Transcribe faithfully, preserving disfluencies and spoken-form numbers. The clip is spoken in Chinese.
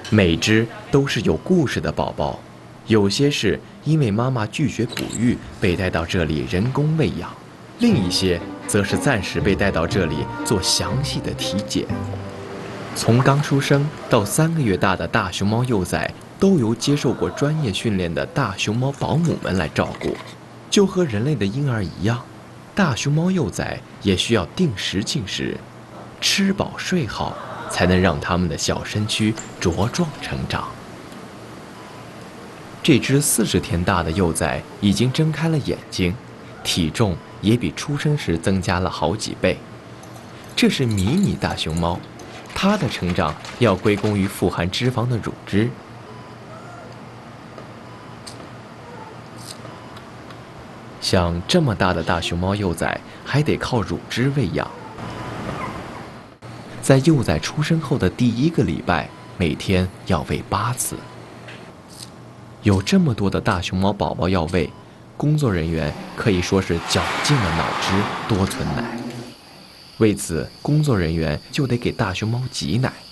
每只都是有故事的宝宝，有些是因为妈妈拒绝哺育被带到这里人工喂养，另一些则是暂时被带到这里做详细的体检。从刚出生到三个月大的大熊猫幼崽，都由接受过专业训练的大熊猫保姆们来照顾，就和人类的婴儿一样，大熊猫幼崽也需要定时进食，吃饱睡好，才能让它们的小身躯茁壮成长。这只四十天大的幼崽已经睁开了眼睛，体重也比出生时增加了好几倍。这是迷你大熊猫，它的成长要归功于富含脂肪的乳汁。像这么大的大熊猫幼崽，还得靠乳汁喂养。在幼崽出生后的第一个礼拜，每天要喂八次。有这么多的大熊猫宝宝要喂，工作人员可以说是绞尽了脑汁多存奶。为此，工作人员就得给大熊猫挤奶。